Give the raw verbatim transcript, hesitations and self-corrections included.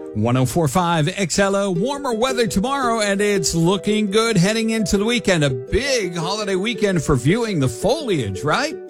one oh four point five X L O, warmer weather tomorrow, and it's looking good heading into the weekend. A big holiday weekend for viewing the foliage, right?